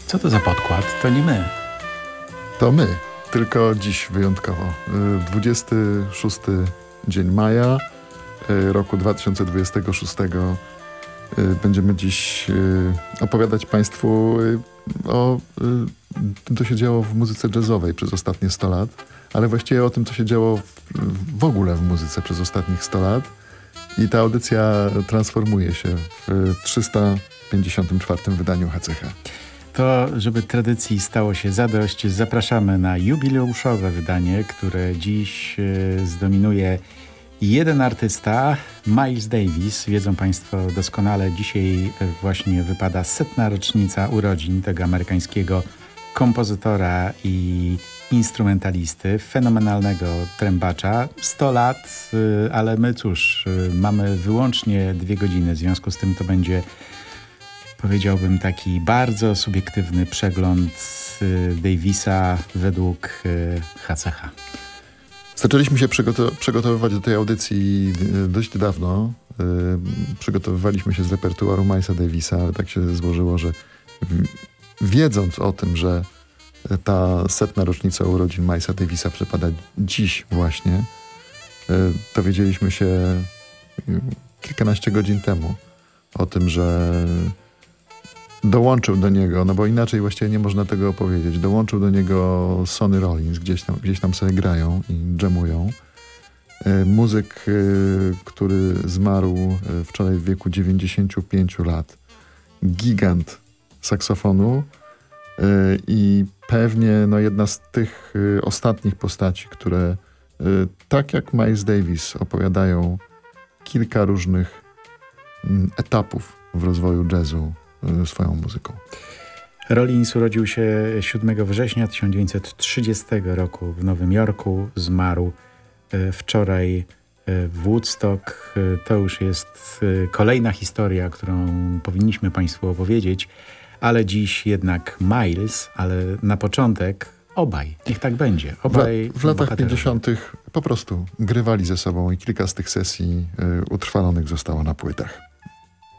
Co to za podkład? To nie my. To my, tylko dziś wyjątkowo. 26 dzień maja roku 2026. Będziemy dziś opowiadać Państwu o tym, co się działo w muzyce jazzowej przez ostatnie 100 lat, ale właściwie o tym, co się działo w ogóle w muzyce przez ostatnich 100 lat. I ta audycja transformuje się w 354. wydaniu HCH. To, żeby tradycji stało się zadość, zapraszamy na jubileuszowe wydanie, które dziś zdominuje jeden artysta, Miles Davis. Wiedzą Państwo doskonale, dzisiaj właśnie wypada 100. rocznica urodzin tego amerykańskiego kompozytora i instrumentalisty, fenomenalnego trębacza. 100 lat, ale my cóż, mamy wyłącznie 2 godziny, w związku z tym to będzie, powiedziałbym, taki bardzo subiektywny przegląd Davisa według HCH. Zaczęliśmy się przygotowywać do tej audycji dość dawno. Przygotowywaliśmy się z repertuaru Milesa Davisa, ale tak się złożyło, że wiedząc o tym, że ta 100. rocznica urodzin Milesa Davisa przypada dziś właśnie, dowiedzieliśmy się kilkanaście godzin temu o tym, że dołączył do niego, no bo inaczej właściwie nie można tego opowiedzieć, dołączył do niego Sonny Rollins, gdzieś tam sobie grają i dżemują. Muzyk, który zmarł wczoraj w wieku 95 lat. Gigant saksofonu i pewnie jedna z tych ostatnich postaci, które tak jak Miles Davis opowiadają kilka różnych etapów w rozwoju jazzu swoją muzyką. Rollins urodził się 7 września 1930 roku w Nowym Jorku. Zmarł wczoraj w Woodstock. To już jest kolejna historia, którą powinniśmy Państwu opowiedzieć, ale dziś jednak Miles, ale na początek obaj. Niech tak będzie. Obaj w latach 50. po prostu grywali ze sobą i kilka z tych sesji utrwalonych zostało na płytach.